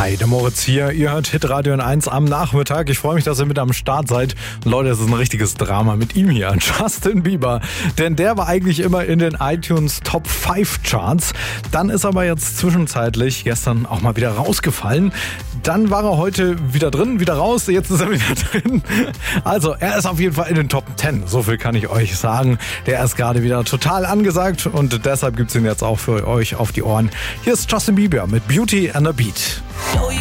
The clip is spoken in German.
Hi, der Moritz hier. Ihr hört Hitradio N1 am Nachmittag. Ich freue mich, dass ihr mit am Start seid. Und Leute, es ist ein richtiges Drama mit ihm hier, Justin Bieber. Denn der war eigentlich immer in den iTunes Top 5 Charts. Dann ist aber jetzt zwischenzeitlich gestern auch mal wieder rausgefallen. Dann war er heute wieder drin, wieder raus. Jetzt ist er wieder drin. Also, er ist auf jeden Fall in den Top 10. So viel kann ich euch sagen. Der ist gerade wieder total angesagt und deshalb gibt's ihn jetzt auch für euch auf die Ohren. Hier ist Justin Bieber mit Beauty and a Beat.